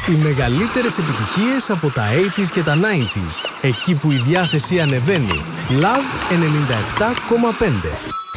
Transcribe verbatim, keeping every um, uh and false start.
Οι μεγαλύτερες επιτυχίες από τα ογδόντα και τα ενενήντα, εκεί που η διάθεση ανεβαίνει. Love ενενήντα επτά κόμμα πέντε.